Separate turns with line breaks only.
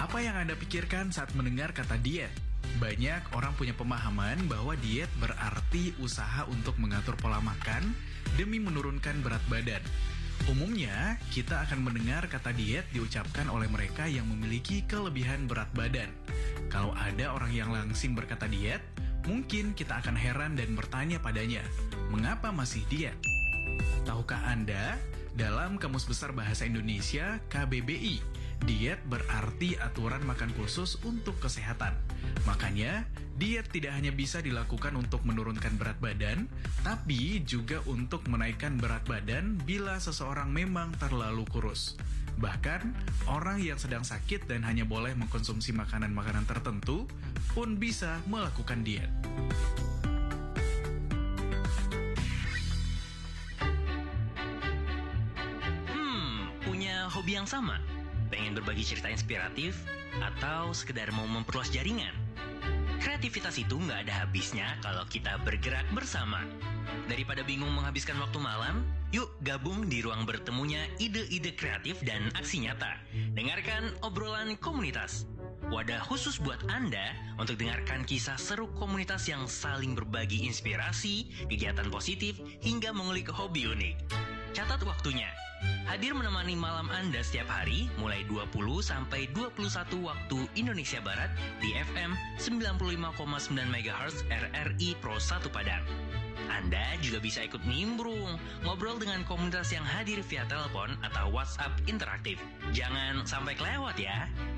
Apa yang Anda pikirkan saat mendengar kata diet? Banyak orang punya pemahaman bahwa diet berarti usaha untuk mengatur pola makan demi menurunkan berat badan. Umumnya, kita akan mendengar kata diet diucapkan oleh mereka yang memiliki kelebihan berat badan. Kalau ada orang yang langsing berkata diet, mungkin kita akan heran dan bertanya padanya, mengapa masih diet? Tahukah Anda, dalam Kamus Besar Bahasa Indonesia KBBI, diet berarti aturan makan khusus untuk kesehatan. Makanya, diet tidak hanya bisa dilakukan untuk menurunkan berat badan, tapi juga untuk menaikkan berat badan bila seseorang memang terlalu kurus. Bahkan, orang yang sedang sakit dan hanya boleh mengkonsumsi makanan-makanan tertentu pun bisa melakukan diet.
Punya hobi yang sama? Pengen berbagi cerita inspiratif? Atau sekedar mau memperluas jaringan? Kreativitas itu nggak ada habisnya kalau kita bergerak bersama. Daripada bingung menghabiskan waktu malam, yuk gabung di ruang bertemunya ide-ide kreatif dan aksi nyata. Dengarkan obrolan komunitas. Wadah khusus buat Anda untuk dengarkan kisah seru komunitas yang saling berbagi inspirasi, kegiatan positif, hingga mengulik hobi unik. Catat waktunya. Hadir menemani malam Anda setiap hari mulai 20 sampai 21 waktu Indonesia Barat di FM 95,9 MHz RRI Pro 1 Padang. Anda juga bisa ikut nimbrung, ngobrol dengan komunitas yang hadir via telepon atau WhatsApp interaktif. Jangan sampai kelewat ya.